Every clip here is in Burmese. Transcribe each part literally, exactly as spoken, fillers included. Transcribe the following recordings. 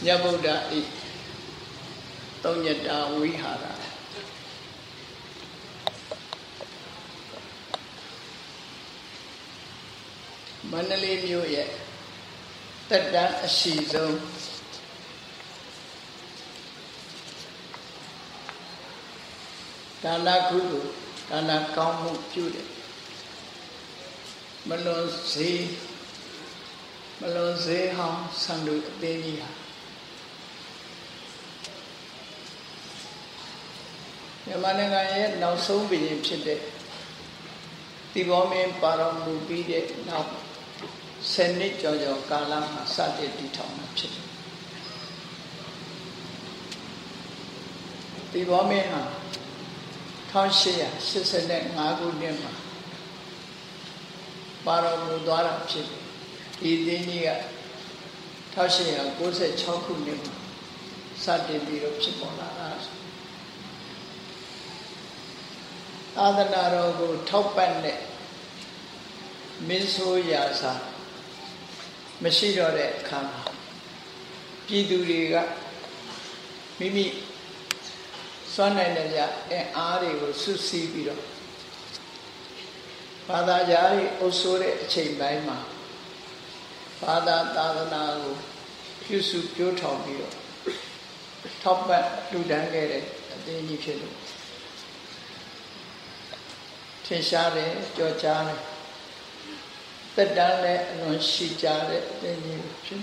မြတ်ဗုဒ္ဓဤသုံးညတာဝိဟာရမန္တလေးမြို့ရဲ့တက်တန်းအရှိဆုံးဒါနကုသိုလ်ဒါနကောင်းမှုပြုတယ်မလွန်စေမလွန်စေဟောင်းဆံလူအသေးကြီးဟာမြန်မာနိုင်ငံရဲ့နောက်ဆုံးဘုရင်ဖြစ်တဲ့သီပေါမင်းပါတော်မူပြီးတဲ့နောက်ဆယ်နှစ်ကျော်ကျော်ကာလမှာစတင်တည်ထောင်တာဖြစ်တယ်သီပေါမင်းဟာ၁၈၈၅ခုနှစ်မှာပါတော်မူသွားတာဖြစ်တယ်ဒီသင်းကြီးက၁၈၉၆ခုနှစ်မှာစတင်ပြီးတော့ဖြစ်ပေါ်လာတာသာသနာတော်ကိုထောက်ပံ့တဲ့မင်းဆိုးရာစာမရှိတော့တဲ့အခါမှာပြည်သူတွေကမိမိစွမ်းနိုင်တဲ့အားတွေကိုစုစည်းပြီးတော့ဘာသာကြားတွေအုပ်စိုးတဲ့အချိန်ပိုင်းမှာဘာသာသာသနာကိုပြုစုပြိုးထောင်ပြီးတော့ထောက်ပံ့လှူဒန်းခဲ့တဲ့အသင်းကြီးဖြစ်လို့ထင်ရှားတယ်ကြော်ကြားတယ်သက်တမ်းလည်းအလွန်ရှိကြတဲ့အသင်းကြီးဖြစ်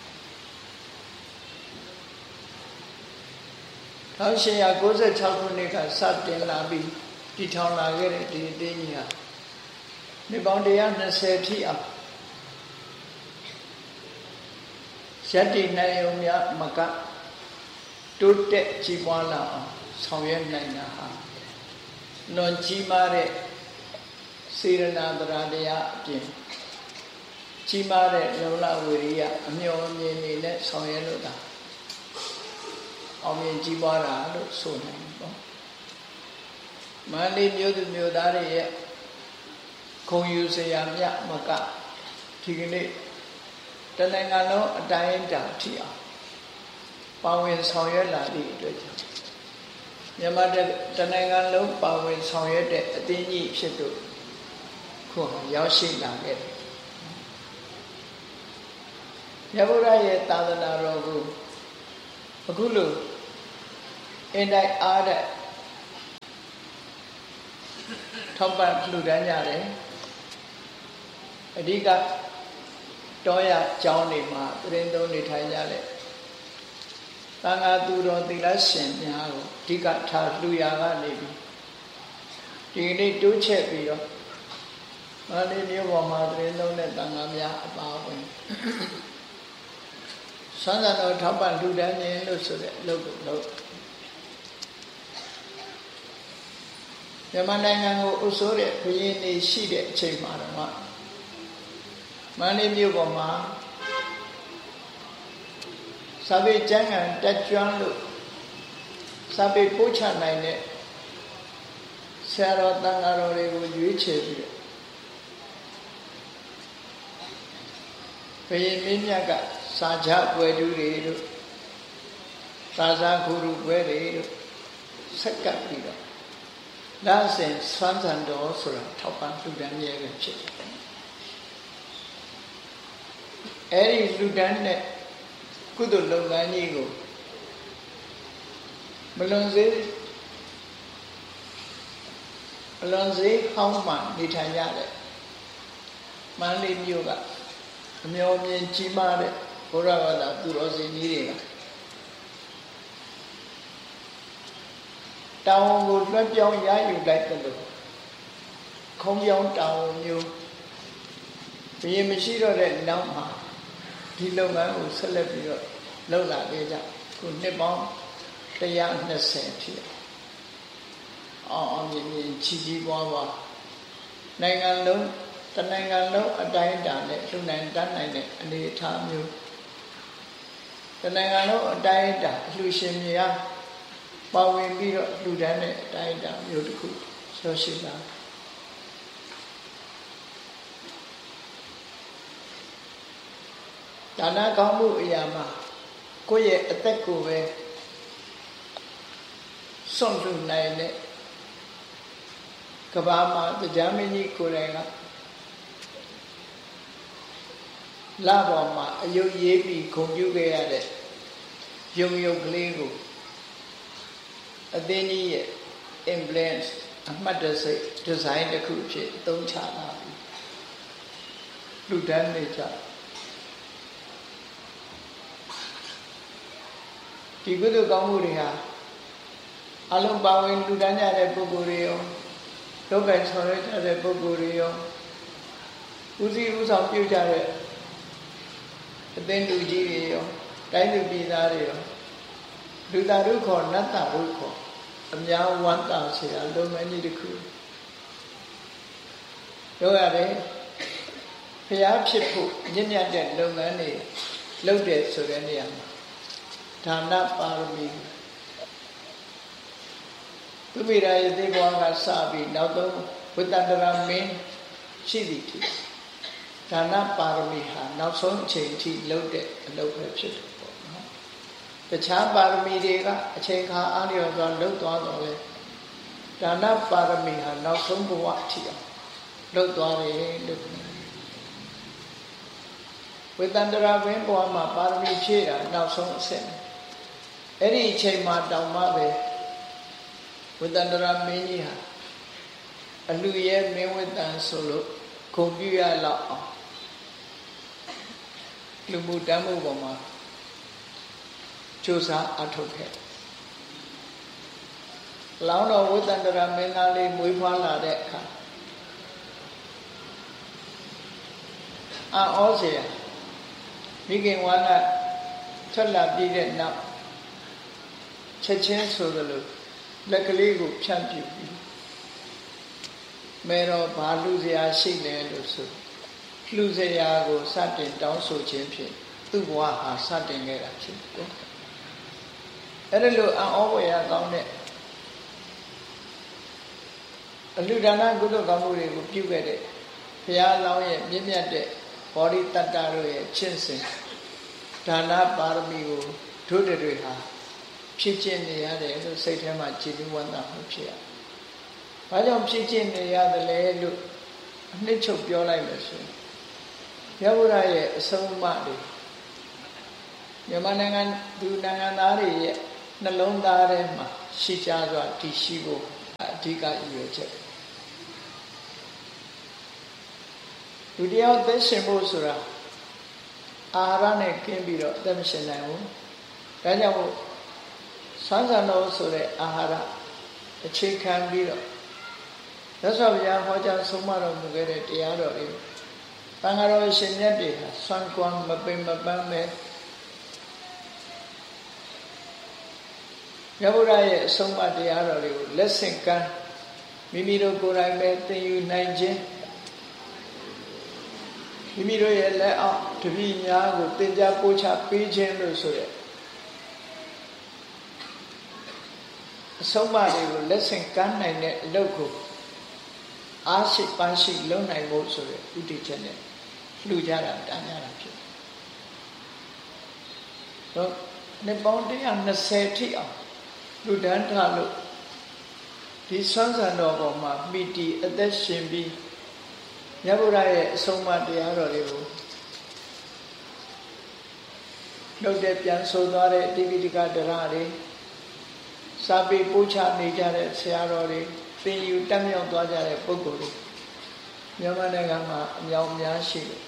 ၁၈၉၆ခုနှစ်ကစတင်လာပြီးတည်ထောင်လာခဲ့တဲ့ဒီအသင်းကြီးဟာနှစ်ပေါင်း၁၂၀ထိအောင်ရတ္တိနိုင်ုံများမကတိုးတက်ကြီးပွားလာအောင်ဆောင်ရွက်နိုင်တာဟာလွန်ကြီးမားတဲ့စေရနာတရားတရားအပြင်ကြီးမားတဲ့လုံလဝိရိယအမျှော်အမြင်တွေနဲ့ဆောင်ရွက်လို့တာအောင်မြင်ကြီးပွားတာလို့ဆိုနိုင်ပေါ့မန္တလေးမြို့သူမြို့သားတွေရဲ့ခုံယူစရာမြတ်မကဒီကနေ့တနိုင်ငံလုံးအတိုင်းအတာထိအောင်ပါဝင်ဆောင်ရွက်လာသည့်အတွက်ကြောင့်မြန်မာတနိုင်ငံလုံးပါဝင်ဆောင်ရွက်တဲ့အသင်းကြီးဖြစ်လို့ခုရောက်ရှိလာခဲ့တယ်မြတ်ဗုဒ္ဓရဲ့သာသနာတော်ကိုအခုလိုအင်တိုက်အားတဲ့ထောက်ပံ့လှူဒန်းကြတယ်အဓိကတောရကျောင်းတွေမှာသရင်သုံးနေထိုင်ကြတဲ့သံဃာသူတော်သီလရှင်များကိုအဓိကထားလှူရာကနေပြီးဒီနေ့တိုးချက်ပြီးတော့မန္တလေးမြို့ပေါ်မှာသရင်သုံးတဲ့သံဃာများအပါအဝင်ဆွမ်းစားတော်ထောက်ပံ့လှူဒန်းခြင်းလို့ဆိုတဲ့အလုပ်ကိုလုပ်မြန်မာနိုင်ငံကိုအုပ်စိုးတဲ့ဘုရင်တွေရှိတဲ့အချိန်မှာတော့မန္တလေးမြို့ပေါ်မှာစာပေကျမ်းဂန်တက်ကျွမ်းလို့စာပေပို့ချနိုင်တဲ့ဆရာတော်တန်ဃာတော်တွေကိုရွေးချယ်ပြီးတော့ဘုရင်မင်းမြတ်ကစာချပွဲတူတွေတို့သာသာဂုရုပွဲတွေတို့ဆက်ကပ်ပြီးတော့လာစဉ်ဆွမ်းဆန်တော်ဆိုတာထောက်ပံ့လှူဒန်းရဲပဲဖြစ်တယ်အဲ့ဒီလူတန်းတဲ့ကုသိုလ်လုပ်ငန်းကြီးကိုမလွန်စေမလွန်စေဟောင်းမှနေထိုင်ရတဲ့မန္တလေးမြို့ကအမျှော်မြင်ကြီးမားတဲ့ဘုရားဘာသာသူတော်စင်ကြီးတွေကတောင်ကိုလွှဲပြောင်းရယူလိုက်တယ်လို့ခုံးပြောင်းတောင်မျိုးဘုရင်မရှိတော့တဲ့နောက်မှာဒီလုပ်ငန်းကိုဆက်လက်ပြီးတော့လုပ်လာခဲ့ကြခုနှစ်ပေါင်း၁၂၀ဖြစ်အောင်အောင်မြင်မြင်ချီးကြီးပွားပွားနိုင်ငံလုံးတနိုင်ငံလုံးအတိုင်းအတာနဲ့လူနိုင်တတ်နိုင်တဲ့အနေအထားမျိုးတနိုင်ငံလုံးအတိုင်းအတာအလှူရှင်များပါဝင်ပြီးတော့လူတန်းတဲ့အတိုင်းအတာမျိုးတစ်ခုဆောရှိလာဒါနကောင်းမှုအရာမှာကိုယ့်ရဲ့အသက်ကိုပဲစွန့်လွတ်နိုင်တဲ့ကဘာမှာတရားမင်းကြီးကိုယ်တိုင်ကလာပေါ်မှာအယုတ်ရေးပြီးဂုဏ်ပြုခဲ့ရတဲ့ယုံယုတ်ကလေးကိုအသင်းကြီးရဲ့ influence အမှတ်တစိတ် design တစ်ခုဖြစ်အသုံးချလာပြီလူတန်းနေကြဒီကုသိုလ်ကောင်းမှုတွေဟာအလုံးပါဝင်လူတန်းကြတဲ့ပုဂ္ဂိုလ်တွေရောလောကီဆောင်ရွက်ကြတဲ့ပုဂ္ဂိုလ်တွေရောဦးစီးဦးဆောင်ပြုကြတဲ့အသင်းလူကြီးတွေရောတိုင်းသူပြည်သားတွေရောလူသားတို့ခေါ်နတ်သားတို့ခေါ်အများဝမ်းသာစရာလုပ်ငန်းကြီးတစ်ခုပြောရတယ်ဖျားဖြစ်ဖို့ညဉ့်ညတ်တဲ့လုပ်ငန်းတွေလုပ်တယ်ဆိုတဲ့နေရာမှာဒါနပါရမီသူမိရာရဲ့သေဘဝကစပြီးနောက်ဆုံးဝိတ္တန္တရာမင်းရှိသည်ထိဒါနပါရမီဟာနောက်ဆုံးအချိန်ထိလုပ်တဲ့အလုပ်ပဲဖြစ်တယ်ပေါ့နော်တခြားပါရမီတွေကအချိန်ခါအားလျော်စွာလုပ်သွားတော့လေဒါနပါရမီဟာနောက်ဆုံးဘဝထိအောင်လုပ်သွားတယ်လို့ဝိတ္တန္တရာမင်းဘဝမှာပါရမီဖြည့်တာနောက်ဆုံးအဆင့်အဲ့ဒီအချိန်မှာတောင်မှပဲဝိတ္တန္တရာမင်းကြီးဟာအလူရဲ့မင်းဝိတ္တန်ဆိုလို့ဂုဏ်ပြုရလောက်အောင်လူမှုတမ်းမှုပေါ်မှာကြိုးစားအထောက်ခဲ့လောင်းတော်ဝိတ္တန္တရာမင်းသားလေးမွေးဖွားလာတဲ့အခါအောဩเสียမိခင်ဝါကထွက်လာပြီးတဲ့နောက်ချက်ချင်းဆိုသလိုလက်ကလေးကိုဖြန့်ပြူပြီးမဲတော့ဘာလူစရာရှိလဲလို့ဆိုလူစရာကိုစတင်တောင်းဆိုခြင်းဖြင့်သူ့ဘဝဟာစတင်ခဲ့တာဖြစ်တယ်အဲ့ဒါလို့အံ့ဩဖွယ်ရကောင်းတဲ့အလူဒါနကုသိုလ်ကောင်းမှုတွေကိုပြုခဲ့တဲ့ဘုရားလောင်းရဲ့မြင့်မြတ်တဲ့ဘောဓိတတ္တတို့ရဲ့ချင့်စဉ်ဒါနပါရမီကိုတို့တွေဟာဖြစ်ကျင့်နေရတယ်လို့စိတ်ထဲမှာကြည်နူးဝမ်းသာမှုဖြစ်ရ။ဘာကြောင့်ဖြစ်ကျင့်နေရတယ်လဲလို့အနှစ်ချုပ်ပြောလိုက်လို့ဆိုရင်မြတ်ဗုဒ္ဓရဲ့အဆုံးအမတွေမြန်မာနိုင်ငံသူနိုင်ငံသားတွေရဲ့နှလုံးသားထဲမှာရှိကြစွာတည်ရှိဖို့အဓိကရည်ရွယ်ချက်လူတယောက်သက်ရှင်ဖို့ဆိုတာအာဟာရနဲ့ကင်းပြီးတော့အသက်မရှင်နိုင်ဘူး။ဒါကြောင့်မို့ဆန်းဆန်တော်ဆိုတဲ့အာဟာရအခြေခံပြီးတော့သက်စွာဘုရားဟောကြားဆုံးမတော်မူခဲ့တဲ့တရားတော်တွေတန်ဃာတော်ရှင်မြတ်တွေဟာဆွမ်းကွမ်းမပင်မပန်းပဲမြတ်ဗုဒ္ဓရဲ့အဆုံးအမတရားတော်တွေကိုလက်ဆင့်ကမ်းမိမိတို့ကိုယ်တိုင်ပဲသင်ယူနိုင်ခြင်းမိမိတို့ရဲ့လက်အောက်တပည့်များကိုသင်ကြားပို့ချပေးခြင်းလို့ဆိုတဲ့အဆုံးအမတွေကိုလက်ဆင့်ကမ်းနိုင်တဲ့အလုပ်ကိုအားရှိပန်းရှိလုပ်နိုင်ဖို့ဆိုတဲ့ဥတည်ချက်နဲ့လှူကြတာတန်းကြတာဖြစ်တယ်။တော့နှစ်ပေါင်းone hundred twentyထိအောင်လူဒန်းထားလို့ဒီဆွမ်းဆန်တော်ပေါ်မှာမိတီအသက်ရှင်ပြီးမြတ်ဗုဒ္ဓရဲ့အဆုံးအမတရားတော်တွေကိုနှုတ်တဲ့ပြန်ဆိုသွားတဲ့တိပိဋကဒရတွေစာပေပို့ချနေကြတဲ့ဆရာတော်တွေသင်ယူတက်မြောက်သွားကြတဲ့ပုဂ္ဂိုလ်တွေမြန်မာနိုင်ငံမှာအများအများရှိတယ်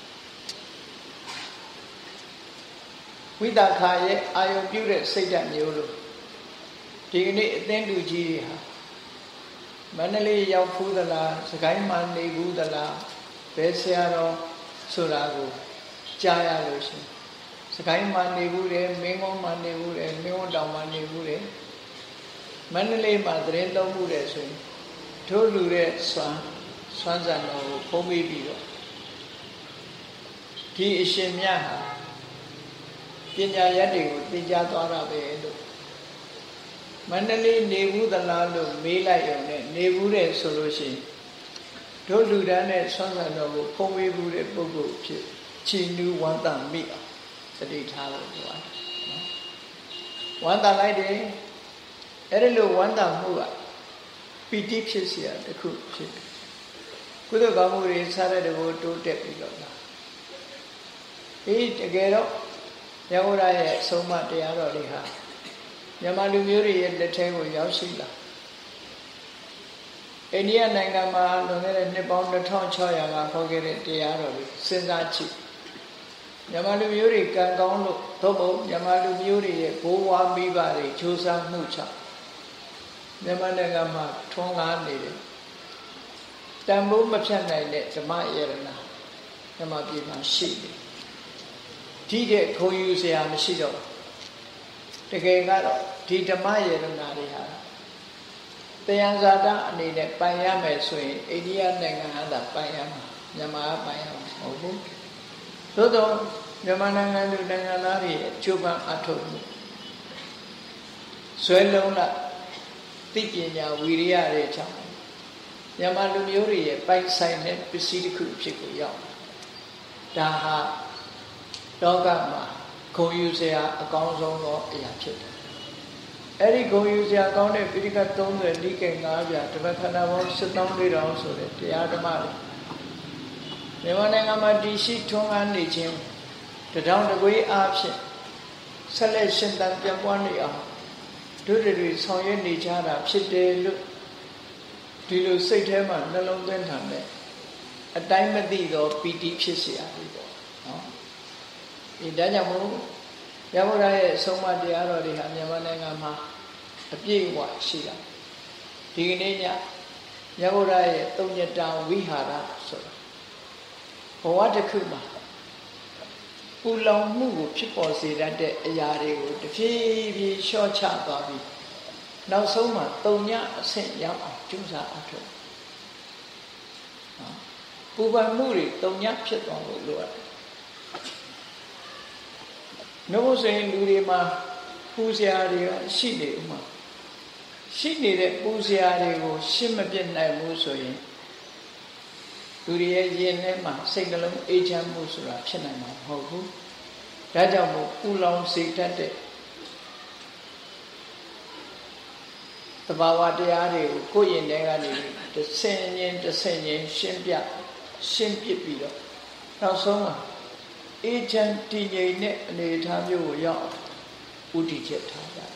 ဝိသခာရဲ့အာယုံပြုတဲ့စိတ်ဓာတ်မျိုးလို့ဒီကနေ့အသင်းလူကြီးတွေဟာမန္တလေးရောက်ဖူးသလားစကိုင်းမှာနေဘူးသလားဘယ်ဆရာတော်ဆိုတာကိုကြားရလို့ရှိရင်စကိုင်းမှာနေဘူးတယ်မင်းကုန်းမှာနေဘူးတယ်မင်းဝတောင်မှာနေဘူးတယ်မန္တလေးမှာသတင်းသုံးမှုတယ်ဆိုရင်တို့လူတဲ့ဆွမ်းဆွမ်းဆန်တော်ကိုဖုံးပေးပြီးတော့ဒီအရှင်မြတ်ဟာပညာရတ်တွေကိုသင်ကြားသွားတာပဲလို့မန္တလေးနေဘူးသလားလို့မေးလိုက်ရုံနဲ့နေဘူးတဲ့ဆိုလို့ရှိရင်တို့လူတန်းနဲ့ဆွမ်းဆန်တော်ကိုဖုံးပေးဘူးတဲ့ပုဂ္ဂိုလ်ဖြစ်ချီနူးဝမ်းသာမိအောင်သတိထားလို့ပြောတာနော်ဝမ်းသာလိုက်တယ်အဲ့ဒီလိုဝမ်းသာမှုကပီတိဖြစ်เสียတခုဖြစ်တယ်ကုသိုလ်ကောင်းမှုတွေစားတဲ့တဘောတိုးတက်ပြီးတော့လာအေးတကယ်တော့ရဟောရရဲ့အဆုံးအမတရားတော်တွေဟာမြန်မာလူမျိုးတွေရဲ့လက်ထဲကိုရောက်ရှိလာအိန္ဒိယနိုင်ငံမှာလွန်ခဲ့တဲ့နှစ်ပေါင်းတစ်ထောင်ခြောက်ရာကဟောခဲ့တဲ့တရားတော်တွေစဉ်းစားကြည့်မြန်မာလူမျိုးတွေကံကောင်းလို့သို့မဟုတ်မြန်မာလူမျိုးတွေရဲ့ဘိုးဘွားမိဘတွေကြိုးစားမှုချမြန်မာနိုင်ငံမှာထွန်းကားနေတယ်တန်ဖိုးမဖြတ်နိုင်တဲ့ဓမ္မယရဏမြန်မာပြည်မှာရှိတယ်ဒီတဲ့ခုံယူစရာမရှိတော့တကယ်ကတော့ဒီဓမ္မယရဏတွေဟာတရားဇာတအနေနဲ့ပိုင်ရမယ်ဆိုရင်အိန္ဒိယနိုင်ငံကသာပိုင်ရမှာမြန်မာကပိုင်ရမှာမဟုတ်ဘူးသို့တော့မြန်မာနိုင်ငံလူနိုင်ငံသားတွေအကျိုးပန်းအထောက်မှုဆွဲလုံးလာသိပညာဝီရိယတွေကြောင့်မြန်မာလူမျိုးတွေရဲ့ပိုင်ဆိုင်တဲ့ပစ္စည်းတစ်ခုဖြစ်ကိုရောက်ဒါဟာလောကမှာဂုဏ်ယူစရာအကောင်းဆုံးသောအရာဖြစ်တယ်အဲ့ဒီဂုဏ်ယူစရာကောင်းတဲ့ပိဋကတ်သုံးဆယ်နိကေငါးပြားဓမ္မခန္ဓာပေါင်းရှစ်သောင်းလေးထောင်ဆိုတဲ့တရားဓမ္မတွေမြန်မာနိုင်ငံမှာတည်ရှိထွန်းကားနေခြင်းတထောင်တကွေးအားဖြင့်ဆက်လက်ရှင်သန်ပြန့်ပွားနေအောင်တို့တွေဆောင်ရွက်နေကြတာဖြစ်တယ်လို့ဒီလိုစိတ်ထဲမှာနှလုံးသွင်းထားတဲ့အတိုင်းမသိသောပီတိဖြစ်เสียပြီပေါ့နော်ဒီဒါကြောင့်မို့ရဟောရရဲ့အဆုံးအမတရားတော်တွေဟာမြန်မာနိုင်ငံမှာအပြည့်အဝရှိတာဒီကနေ့ညရဟောရရဲ့သုံးညတာဝိဟာရဆိုတာဘဝတစ်ခုမှာပူလောင်မှုကိုဖြစ်ပေါ်စေတတ်တဲ့အရာတွေကိုတဖြည်းဖြည်းလျှော့ချသွားပြီးနောက်ဆုံးမှာတုံညအဆင့်ရောက်အောင်ကြိုးစားအထောက်ပူပန်မှုတွေတုံညဖြစ်သွားလို့လိုရတယ်နှုတ်ဆိုရင်လူတွေမှာပူစရာတွေရှိနေဥမှာရှိနေတဲ့ပူစရာတွေကိုရှင်းမပြတ်နိုင်ဘူးဆိုရင်လူတွေရဲ့ရင်ထဲမှာစိတ်နှလုံးအေးချမ်းမှုဆိုတာဖြစ်နိုင်မှာမဟုတ်ဘူးဒါကြောင့်မို့ပူလောင်စေတတ်တဲ့သဘာဝတရားတွေကိုကိုယ့်ရင်ထဲကနေတစ်ဆင့်ချင်းတစ်ဆင့်ချင်းရှင်းပြရှင်းပြပြီးတော့နောက်ဆုံးမှာအေးချမ်းတည်ငြိမ်တဲ့အနေအထားမျိုးကိုရောက်ဥတည်ချက်ထားကြ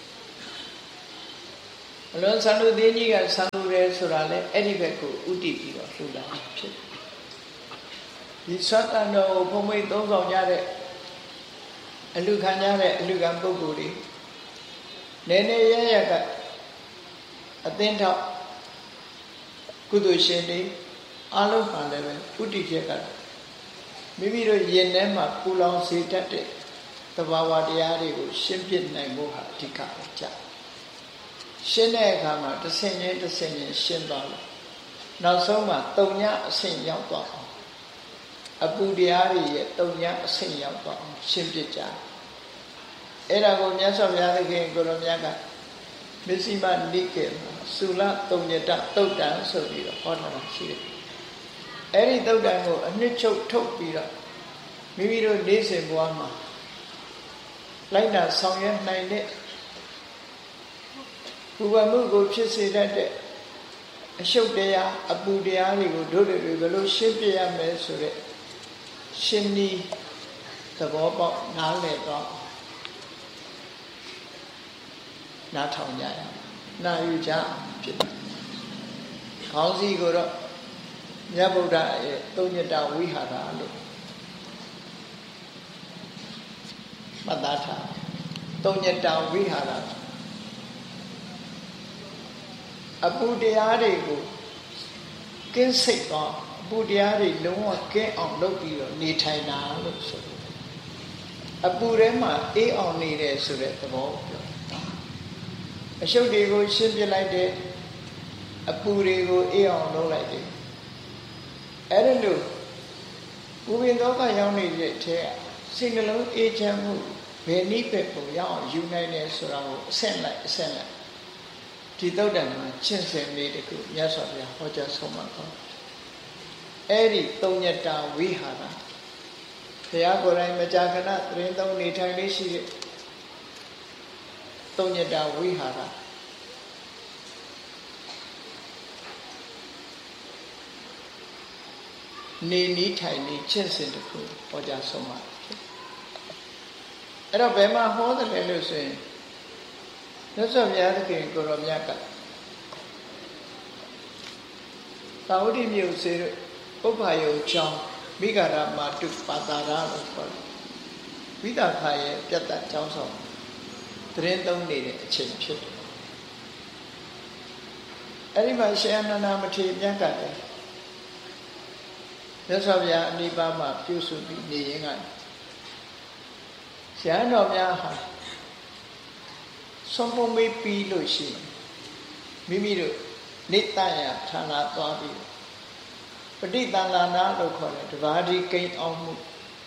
အလွန်ဆန္ဒသေးကြီးကဆန္ဒရဲဆိုတာလေအဲ့ဒီဘက်ကိုဥတည်ပြီးတော့လှူလာဖြစ်ဒီသတ္တန်တော်ကိုဘုံမိတ်သုံးဆောင်ကြတဲ့အလူခံကြတဲ့အလူခံပုဂ္ဂိုလ်တွေနည်းနည်းရရကအသင်းထောက်ကုသိုလ်ရှင်တွေအားလုံးပါလည်းပဲဥတည်ချက်ကမိမိတို့ရင်ထဲမှာပူလောင်စေတတ်တဲ့သဘာဝတရားတွေကိုရှင်းပြနိုင်ဖို့ဟာအဓိကပဲကြာရှင်းတဲ့အခါမှာတစ်ဆင့်ချင်းတစ်ဆင့်ချင်းရှင်းသွားလို့နောက်ဆုံးမှာတုံညအဆင့်ရောက်သွားအောင်အပူတရားတွေရဲ့တုံညအဆင့်ရောက်သွားအောင်ရှင်းပြကြအဲ့ဒါကိုမြတ်စွာဘုရားသခင်ကိုရောမြတ်ကမစ္စည်းမနိကေသုလတုံညတတုတ်တံဆိုပြီးတော့ဟောထားတာရှိတယ်အဲ့ဒီတုတ်တံကိုအနှစ်ချုပ်ထုတ်ပြီးတော့မိမိတို့နေ့စဉ်ဘဝမှာလိုက်တာဆောင်ရွက်နိုင်တဲ့ပူပန်မှုကိုဖြစ်စေတတ်တဲ့အရှုပ်တရားအပူတရားတွေကိုတို့တွေဘယ်လိုရှင်းပြရမလဲဆိုတဲ့ရှင်းနည်းသဘောပေါက်နားလည်တော့နားထောင်ကြရအောင်နာယူကြဖြစ်တယ်ခေါင်းစည်းကိုတော့မြတ်ဗုဒ္ဓရဲ့သုံးညတာဝိဟာရလို့မှတ်သားထားသုံးညတာဝိဟာရအပူတရားတွေကိုကင်းစိတ်သွားအပူတရားတွေလုံးဝကင်းအောင်လုပ်ပြီးတော့နေထိုင်တာလို့ဆိုတယ်အပူထဲမှာအေးအောင်နေတယ်ဆိုတဲ့သဘောပြောအရှုပ်တွေကိုရှင်းပြလိုက်တဲ့အပူတွေကိုအေးအောင်လုပ်လိုက်တယ်အဲ့ဒါလို့ပူပင်သောကရောက်နေတဲ့အထက်စိတ်နှလုံးအေးချမ်းမှုဘယ်နည်းပဲကိုရောက်အောင်ယူနိုင်တယ်ဆိုတာကိုအဆင့်လိုက်အဆင့်လိုက်ဒီသုတ်တံမှာရှင်းစင်လေးတခုမြတ်စွာဘုရားဟောကြားဆုံးမတော်အဲ့ဒီသုံးညတာဝိဟာရဘုရားကိုယ်တိုင်မကြာခဏသရင်သုံးနေထိုင်လေးရှိတဲ့သုံးညတာဝိဟာရနေနီးထိုင်နေကျင့်စဉ်တစ်ခုဟောကြားဆုံးပါတယ်အဲ့တော့ဘယ်မှာဟောတယ်လဲလို့ဆိုရင်မြတ်စွာဘုရားသခင်ကိုရောမြတ်ကသာဝတိမြို့စေပုပ္ပယုံကျောင်းမိဂရမာတုပါတာရလို့ခေါ်တယ်ဝိသခာရဲ့ပြတ်တတ်ကျောင်းဆောင်သတင်းသုံးနေတဲ့အချိန်ဖြစ်တယ်အဲ့ဒီမှာရှင်အနန္ဒမထေရမြတ်ကလည်းမြတ်စွာဘုရားအနိဗ္ဗာန်မှာပြုစုပြီးနေရင်ကရဟန်းတော်များဟာဆုံးပုံမေးပြီးလို့ရှိရင်မိမိတို့နိတ္တယဌာနသွားပြီးပဋိသင်္လာနာလို့ခေါ်တယ်တဘာဒီကိန်းအောင်မှု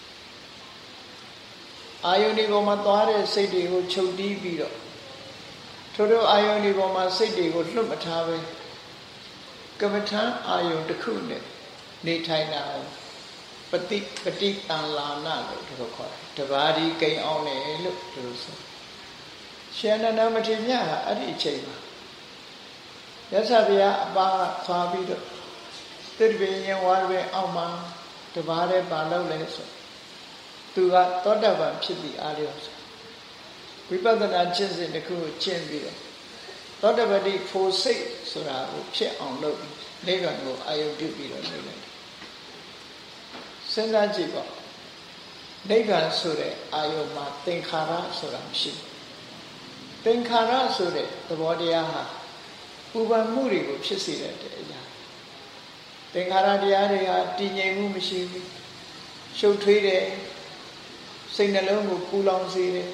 အာယုန်ဒီပေါ်မှာသွားတဲ့စိတ်တွေကိုချုပ်တီးပြီးတော့ထို့ထို့အာယုန်ဒီပေါ်မှာစိတ်တွေကိုလွတ်မထားပဲကမ္မထံအာယုန်တစ်ခုနဲ့နေထိုင်တာပฏิပฏิတန်လာနာလို့သူတို့ခေါ်တယ်တဘာဒီကိန်းအောင်တယ်လို့သူတို့ဆိုရှင်အနန္ဒမထေရမြတ်ဟာအဲ့ဒီအချိန်မှာရသဗျာအပါသွားပြီးတော့တိပင်ရင်ဝါရယ်အောက်မှာတဘာတဲ့ပါလို့လဲဆိုသူကသောတပန်ဖြစ်ပြီးအားလျော်ဆိုဝိပဿနာကျင့်စဉ်တစ်ခုကိုကျင့်ပြီးတော့သောတပတိဖို့စိတ်ဆိုတာကိုဖြစ်အောင်လုပ်ပြီးနိဗ္ဗာန်ကိုအာယုပြုပြီးတော့နေလိုက်စဉ်းစားကြည့်ပေါ့နိဗ္ဗာန်ဆိုတဲ့အာယုမှာသင်္ခါရဆိုတာမရှိဘူးသင်္ခါရဆိုတဲ့သဘောတရားဟာဥပ္ပန်မှုတွေကိုဖြစ်စေတဲ့အရာသင်္ခါရတရားတွေဟာတည်ငြိမ်မှုမရှိဘူးရှုပ်ထွေးတယ်စိတ်နှလုံးကိုပူလောင်စေတယ်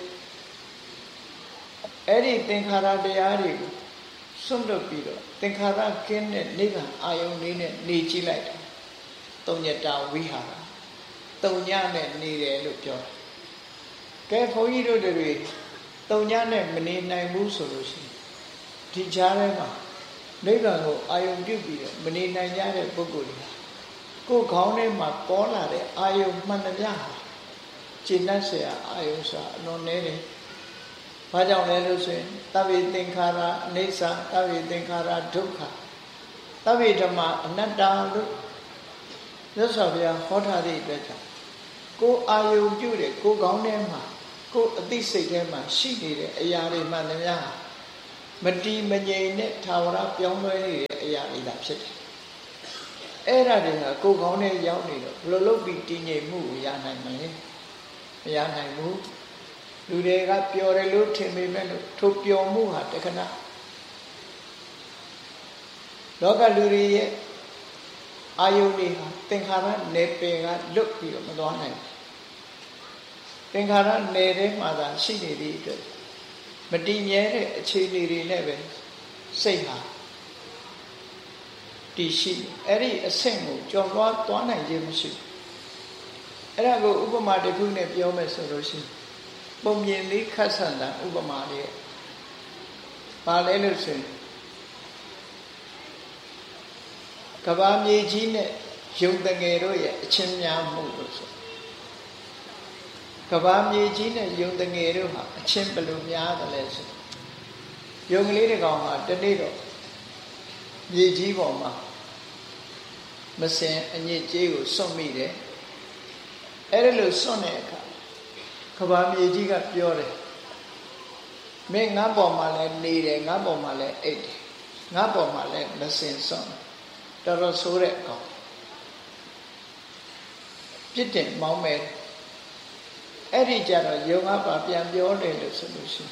အဲ့ဒီသင်္ခါရတရားတွေကိုစွန့်လွတ်ပြီးတော့သင်္ခါရကင်းတဲ့နိဗ္ဗာန်အာယုန်လေးနဲ့နေကြည့်လိုက်တာသုံးညတာဝိဟာရသုံးညနဲ့နေတယ်လို့ပြောတယ်ကဲဘုန်းကြီးတို့တွေသုံးညနဲ့မနေနိုင်ဘူးဆိုလို့ရှိရင်ဒီကြားထဲမှာနိဗ္ဗာန်ကိုအာယုန်ပြုပြီးတော့မနေနိုင်ကြတဲ့ပုဂ္ဂိုလ်တွေကိုယ်ခေါင်းထဲမှာပေါ်လာတဲ့အာယုန်မှန်သမျှဟာကျင့်တတ်เสียအာယုန်ဆိုတာအလွန်နည်းတယ်။ဘာကြောင့်လဲလို့ဆိုရင်သဗ္ဗေသင်္ခါရအနိစ္စသဗ္ဗေသင်္ခါရဒုက္ခသဗ္ဗေဓမ္မအနတ္တလို့မြတ်စွာဘုရားဟောထားတဲ့အတွက်ကြောင့်ကိုယ်အာယုန်ပြုတဲ့ကိုယ်ခေါင်းထဲမှာကိုယ်အသိစိတ်ထဲမှာရှိနေတဲ့အရာတွေမှန်သမျှမတီးမငြိမ်နဲ့ထာဝရပြောင်းလဲနေတဲ့အရာတွေသာဖြစ်တယ်။အဲ့ဒါတွေကကိုယ်ခေါင်းထဲရောက်နေတော့ဘယ်လိုလုပ်ပြီးတည်ငြိမ်မှုကိုရနိုင်မလဲ။မရနိုင်ဘူး။လူတွေကပျော်တယ်လို့ထင်ပေမဲ့လို့ထိုပျော်မှုဟာတခဏလောကလူတွေရဲ့အာယုန်တွေဟာသင်္ခါရနယ်ပယ်ကလွတ်ပြီးတော့မသွားနိုင်ဘူး။သင်္ခါရနယ်ထဲမှာသာရှိနေသည့်အတွက်မတည်မြဲတဲ့အခြေအနေတွေနဲ့ပဲစိတ်ဟာတည်ရှိအဲ့ဒီအဆင့်ကိုကြော်သွားသွားနိုင်ခြင်းမရှိဘူးအဲ့ဒါကိုဥပမာတစ်ခုနဲ့ပြောမယ်ဆိုလို့ရှိရင်ပုံမြင်လေးခတ်ဆန်တာဥပမာလေးပါလဲလို့ဆိုရင်ကဘာမြေကြီးနဲ့ယုံတငယ်တို့ရဲ့အချင်းများမှုလို့ဆိုကဘာမြေကြီးနဲ့ယုံတငယ်တို့ဟာအချင်းဘယ်လိုများတယ်လဲဆိုယုံကလေးတစ်ကောင်ဟာတနေ့တော့မြေကြီးပေါ်မှာမစင်အညစ်ကြေးကိုစွန့်မိတယ်အဲ့ဒါလို့စွန့်တဲ့အခါကဘာမြေကြီးကပြောတယ်မင်းငါ့ပေါ်မှာလည်းနေတယ်ငါ့ပေါ်မှာလည်းအိတ်တယ်ငါ့ပေါ်မှာလည်းမစင်စွန့်တော်တော်ဆိုးတဲ့အကောင်ပြစ်တင်မောင်းမဲ့အဲ့ဒီကြတော့ယုံငါပါပြန်ပြောတယ်လို့ဆိုလို့ရှိရင်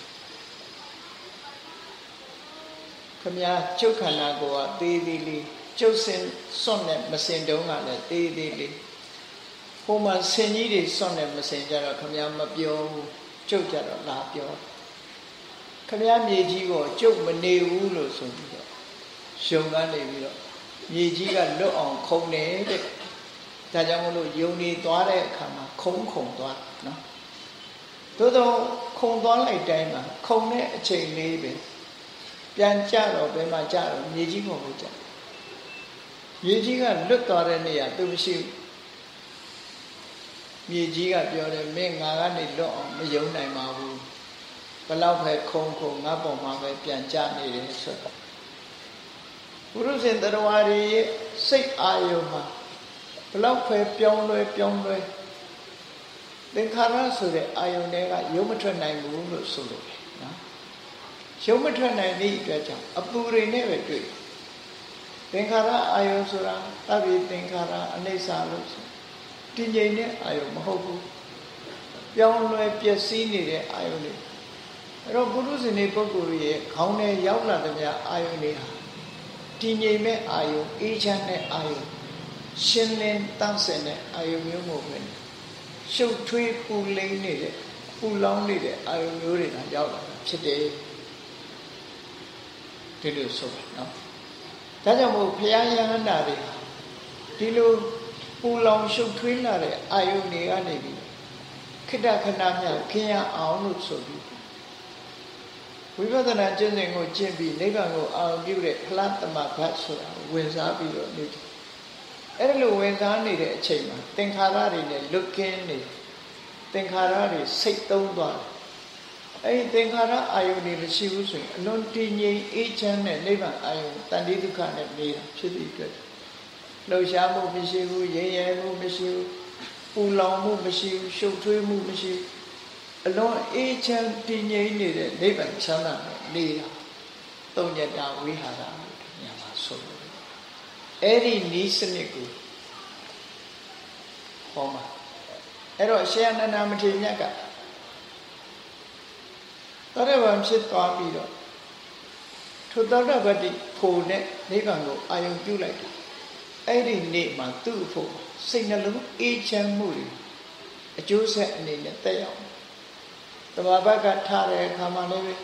ခမညာကျုပ်ခန္ဓာကိုယ်ကသေးသေးလေးကျုပ်စင်စွန့်နဲ့မစင်တုံးကလည်းသေးသေးလေးဟိုမှာဆင်ကြီးတွေစွန့်နဲ့မစင်ကြတော့ခမညာမပြောဘူးကျုပ်ကြတော့လာပြောခမညာမြေကြီးကိုကျုပ်မနေဘူးလို့ဆိုပြီးတော့ယုံကနေပြီးတော့မြေကြီးကလွတ်အောင်ခုံတယ်တဲ့ဒါကြောင့်မလို့ယုံနေသွားတဲ့အခါမှာခုံခုံသွားနော်သို့တော့ခုံသွားလိုက်တိုင်းမှာခုံတဲ့အချိန်လေးပဲပြန်ကြတော့ဘယ်မှာကြတော့မြေကြီးပေါ်ကိုကြမြေကြီးကလွတ်သွားတဲ့နေရာသူမရှိဘူးမြေကြီးကပြောတယ်မင်းငါကနေလွတ်အောင်မယုံနိုင်ပါဘူးဘလောက်ပဲခုံခုံငါ့ပေါ်မှာပဲပြန်ကြနေတယ်ဆိုတော့ပုရုဇဉ်တရားဝါတွေရဲ့စိတ်အာယုံမှာဘလောက်ပဲပြောင်းလဲပြောင်းလဲသင်္ခါရဆိုတဲ့အာယုန်တွေကရုပ်မထွက်နိုင်ဘူးလို့ဆိုလို့တယ်နော်ရုပ်မထွက်နိုင်သည့်အတွက်ကြောင့်အပူတွေနဲ့ပဲတွေ့သင်္ခါရအာယုန်ဆိုတာသဗ္ဗေသင်္ခါရအနိစ္စလို့ဆိုတည်ငြိမ်တဲ့အာယုန်မဟုတ်ဘူးပြောင်းလဲပျက်စီးနေတဲ့အာယုန်တွေအဲ့တော့ပုရုဇဉ်တွေပုဂ္ဂိုလ်ရဲ့ခေါင်းထဲရောက်လာတဲ့များအာယုန်တွေဟာတည်ငြိမ်မဲ့အာယုန်အေးချမ်းတဲ့အာယုန်ရှင်းလင်းတန့်စင်တဲ့အာယုန်မျိုးမျိုးပဲရှုပ်ထွေးပူလိမ့်နေတဲ့ပူလောင်နေတဲ့အာယုန်မျိုးတွေကရောက်လာတာဖြစ်တယ်ဒီလိုဆိုပါနော်ဒါကြောင့်မို့ဘုရားယဟန္တာတွေဒီလိုပူလောင်ရှုပ်ထွေးလာတဲ့အာယုန်တွေကနေပြီးခိတ္တခဏမြခင်ရအောင်လို့ဆိုပြီးဝိပဿနာကျင့်စဉ်ကိုကျင့်ပြီးနိဗ္ဗာန်ကိုအာရုံပြုတဲ့ဖလားတမဘတ်ဆိုတာဝင်စားပြီးတော့နေတယ်အဲ့လိုဝင်စားနေတဲ့အချိန်မှာသင်္ခါရတွေနဲ့လွတ်ကင်းနေသင်္ခါရတွေစိတ်သုံးသွားတယ်အဲ့ဒီသင်္ခါရအာယုန်တွေမရှိဘူးဆိုရင်အလွန်တည်ငြိမ်အေးချမ်းတဲ့နိဗ္ဗာန်အာယုန်တန်တိဒုက္ခနဲ့နေတာဖြစ်ပြီးအတွက်လှုပ်ရှားမှုမရှိဘူးရဲရဲမှုမရှိဘူးပူလောင်မှုမရှိဘူးရှုပ်ထွေးမှုမရှိဘူးအလွန်အေးချမ်းတည်ငြိမ်နေတဲ့နိဗ္ဗာန်ချမ်းသာနဲ့နေတာသုံးညတာဝိဟာရညမှာဆိုလို့အဲ့ဒီနီးစနစ်ကိုဟောမှာအဲ့တော့ရှေးအနန္ဒမထေရမြတ်ကသောတပန်ဖြစ်သွားပြီးတော့ထိုသောတပတ္တိဖို့နဲ့နိဗ္ဗာန်ကိုအာရုံပြုလိုက်တယ်အဲ့ဒီနေ့မှာသူ့ဖို့စိတ်နှလုံးအေးချမ်းမှုတွေအကျိုးဆက်အနေနဲ့တက်ရောက်တမဘကထားတဲ့အခါမှာလည်း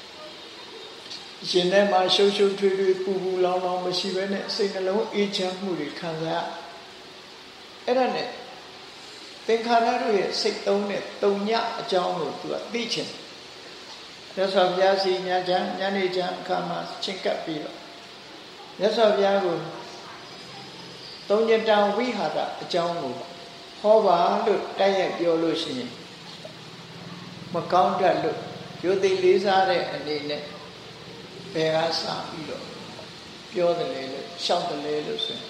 ရှင်ထဲမှာရှုပ်ရှုပ်ထွေးထွေးပူပူလောင်လောင်မရှိဘဲနဲ့စိတ်နှလုံးအေးချမ်းမှုတွေခံစားရအဲ့ဒါနဲ့သင်္ခါရတို့ရဲ့စိတ်သုံးတဲ့တုံညအကြောင်းကိုသူကသိချင်မြတ်စွာဘုရားစီညချမ်းညနေချမ်းအခါမှာချင်းကပ်ပြီးတော့မြတ်စွာဘုရားကိုသုံးညတံဝိဟာရအကြောင်းကိုဟောပါလို့တိုက်ရိုက်ပြောလို့ရှိရင်မကောင်းတတ်လို့ယုတ်သိလေးစားတဲ့အနေနဲ့ဘယ်ကစပြီးတော့ပြောတယ်လေလို့ရှောက်တယ်လေလို့ဆို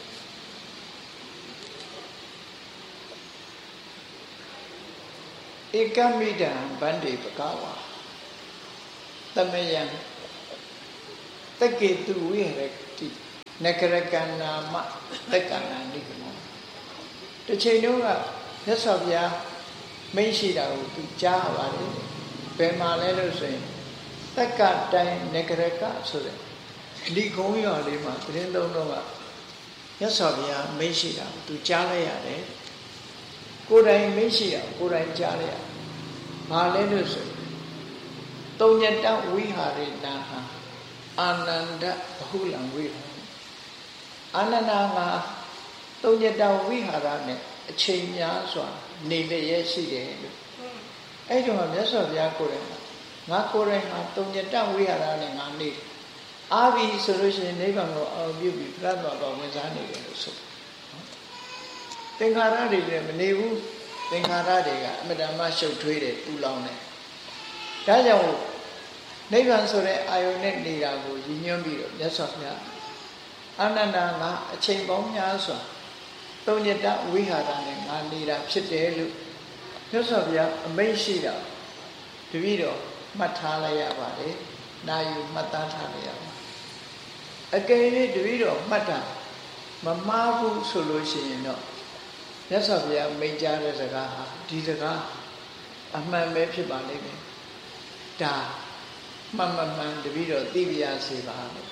ရင်ဧကမိတံဗန္တိပကဝါသမယံတက္ကေတုဝိရတိနဂရကနာမတက္ကနာနိကမောတစ်ချိန်တုန်းကမြတ်စွာဘုရားမိန့်ရှိတာကိုသူကြားပါတယ်ဘယ်မှာလဲလို့ဆိုရင်တက္ကတိုင်းနဂရကဆိုတဲ့ဒီကုန်းရွာလေးမှာသတင်းသုံးတော့ကမြတ်စွာဘုရားမိန့်ရှိတာကိုသူကြားလိုက်ရတယ်ကိုယ်တိုင်မိန့်ရှိတာကိုယ်တိုင်ကြားလိုက်ရဘာလဲလို့ဆိုရင်သုံးညတဝိဟာရိတံဟာအာနန္ဒဘဟုလံဝိဟံအာနန္ဒငါသုံးညတဝိဟာရနဲ့အချိန်များစွာနေလျက်ရှိတယ်လို့အဲ့ဒီမှာမြတ်စွာဘုရားကိုယ်တိုင်ငါကိုယ်တိုင်မှာသုံးညတဝိဟာရနဲ့ငါနေအားပြီဆိုလို့ရှိရင်နိဗ္ဗာန်ကိုအောင်ပြုပြီးပြတ်သွားတော့ဝင်စားနေတယ်လို့ဆိုသင်္ခါရတွေလည်းမနေဘူးသင်္ခါရတွေကအမတ္တမရှုပ်ထွေးတယ်ပူလောင်တယ်ဒါကြောင့်နိဗ္ဗာန်ဆိုတဲ့အာယုန်နဲ့နေတာကိုရည်ညွှန်းပြီးတော့မြတ်စွာဘုရားအာနန္ဒာငါအချိန်ပေါင်းများစွာသုံးညတဝိဟာရနဲ့ငါနေတာဖြစ်တယ်လို့မြတ်စွာဘုရားအမိန့်ရှိတာတပည့်တော်မှတ်ထားလိုက်ရပါတယ်။နာယူမှတ်သားထားလိုက်ရပါအကယ်၍တပည့်တော်မှတ်တာမမှားဘူးဆိုလို့ရှိရင်တော့မြတ်စွာဘုရားမိန့်ကြားတဲ့စကားဟာဒီစကားအမှန်ပဲဖြစ်ပါလိမ့်မယ်။ဒါမှန်မှန်မှန်တပည့်တော်သိပြရစေပါလို့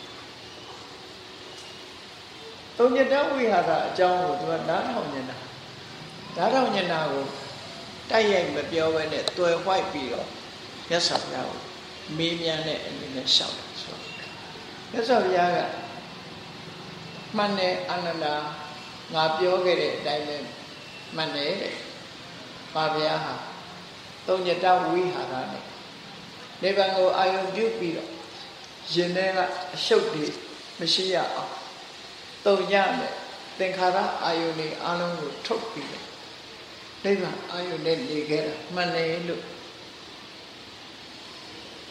သုံးညတဝိဟာရအကြောင်းကိုသူကနားထောင်နေတာနားထောင်နေတာကိုတိုက်ရိုက်မပြောဘဲနဲ့တွယ်ဝိုက်ပြီးတော့မြတ်စွာဘုရားကိုမေးမြန်းတဲ့အနေနဲ့ရှောက်တယ်ဆိုတော့မြတ်စွာဘုရားကမှန်တယ်အာနန္ဒာငါပြောခဲ့တဲ့အတိုင်းပဲမှန်တယ်တဲ့။ဘာဘုရားဟာသုံးညတဝိဟာရနဲ့နိဗ္ဗာန်ကိုအာရုံပြုပြီးတော့ရင်ထဲကအရှုပ်တွေမရှိရအောင်သုံးညနဲ့သင်္ခါရအာယုန်တွေအလုံးကိုထုတ်ပြီးတော့နိဗ္ဗာန်အာယုန်နဲ့နေခဲ့တာမှန်တယ်လို့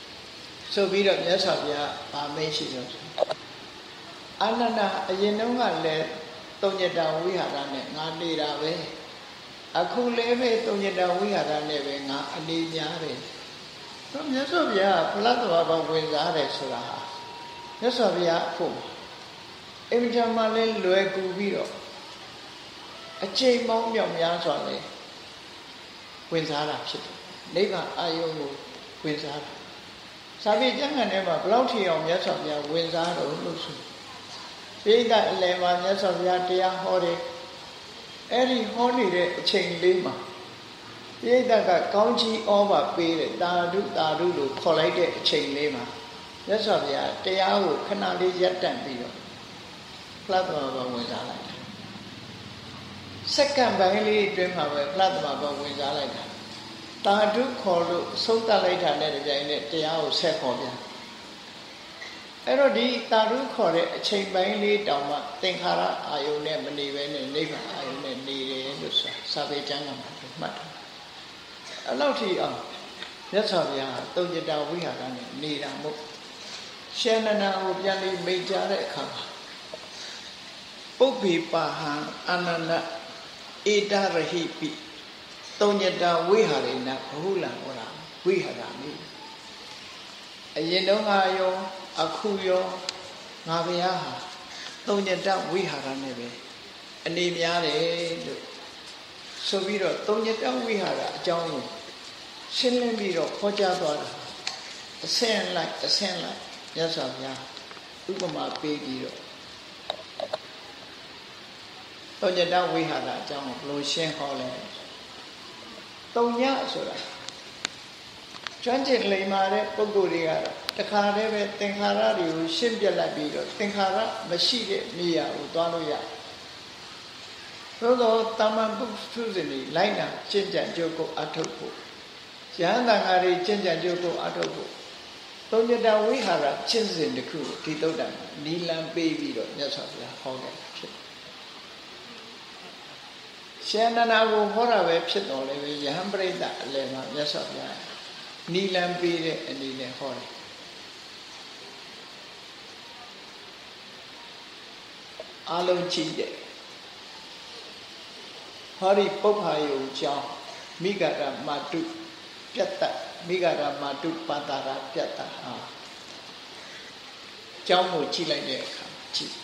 ဆိုပြီးတော့မြတ်စွာဘုရားဗာမေးရှိလို့အာနန္ဒာအရင်တုန်းကလည်းသုံးညတဝိဟာရနဲ့ငါနေတာပဲအခုလည်းပဲသုံးညတဝိဟာရနဲ့ပဲငါအနေများတယ်တော့မြတ်စွာဘုရားဖလားတော်ဘာဝင်စားတယ်ဆိုတာဟာမြတ်စွာဘုရားအဖို့အင်ဂျာမလည်းလွယ်ကူပြီးတော့အချိန်ပေါင်းမြောက်များစွာလဲဝင်စားတာဖြစ်တယ်နိဗ္ဗာန်အာယုံကိုဝင်စားတာစာပေကျမ်းဂန်ထဲမှာဘလောက်ထီအောင်မြတ်စွာဘုရားဝင်စားတော့လို့ဆိုပိဋကအလယ်မှာမြတ်စွာဘုရားတရားဟောတယ်အဲ့ဒီဟောနေတဲ့အချိန်လေးမှာပိဋကကကောင်းကြီးဩဘာပေးတယ်တာဓုတာဓုလို့ခေါ်လိုက်တဲ့အချိန်လေးမှာမြတ်စွာဘုရားတရားကိုခဏလေးရပ်တန့်ပြီးတော့ဖလားသမဘာဝင်စားလိုက်တာစက္ကန့်ပိုင်းလေးအတွင်းမှာပဲဖလားသမဘာဝင်စားလိုက်တာတာဓုခေါ်လို့ဆုံးသတ်လိုက်တာနဲ့တပြိုင်နက်တရားကိုဆက်ခေါ်ပြန်အဲ့တော့ဒီတာဓုခေါ်တဲ့အချိန်ပိုင်းလေးတောင်မှသင်္ခါရအာယုန်နဲ့မနေဘဲနဲ့နိဗ္ဗာန်အာယုန်နဲ့နေတယ်လို့ဆိုတာစာပေကျမ်းကမှာမှတ်ထားအဲ့လောက်ထိအောင်မြတ်စွာဘုရားသုံးညတဝိဟာရနဲ့နေတာမို့ရှန္ဒနာကိုပြန်ပြီးမိတ်ကြတဲ့အခါမှာပုပ္ပေပါဟံအာနန္ဒဧတရဟိပိသုံးညတဝိဟာရိဏဘဟုလံဟောတာဝိဟာရမိအရင်တုန်းကရောအခုရောငါဘုရားဟာသုံးညတဝိဟာရနဲ့ပဲအနေများတယ်လို့ဆိုပြီးတော့သုံးညတဝိဟာရအကြောင်းကိုရှင်းလင်းပြီးတော့ဟောကြားသွားတာအဆင့်လိုက်အဆင့်လိုက်မြတ်စွာဘုရားဥပမာပေးပြီးတော့သုံးညတဝိဟာရအကြောင်းကိုဘယ်လိုရှင်းဟောလဲသုံးညဆိုတာကျွမ်းကျင်လိမ္မာတဲ့ပုဂ္ဂိုလ်တွေကတော့တခါတည်းပဲသင်္ခါရတွေကိုရှင်းပြလိုက်ပြီးတော့သင်္ခါရမရှိတဲ့နေရာကိုသွားလို့ရတယ်။သို့သောတာမန်ပုထုဇဉ်တွေလိုက်နာကျင့်ကြံကြိုးကိုအထုတ်ဖို့ယဟန်တန်ဃာတွေကျင့်ကြံကြိုးကိုအထုတ်ဖို့သုံးညတဝိဟာရကျင့်စဉ်တစ်ခုကိုဒီသုတ်တံနီလံပေးပြီးတော့မြတ်စွာဘုရားဟောခဲ့တာဖြစ်တယ်။ရှန္ဒနာကိုဟောတာပဲဖြစ်တော်လဲပဲယဟန်ပရိသတ်အလယ်မှာမြတ်စွာဘုရားနီလံပေးတဲ့အနေနဲ့ဟောတယ်အလုံးကြည့်တယ်ဟောဒီပုပ္ပာယုံကြောင့်မိဂရမတုပြတ်တမိဂရမတုပတ္တာရပြတ်တဟာကျောင်းကိုကြည့်လိုက်တဲ့အခါကြည့်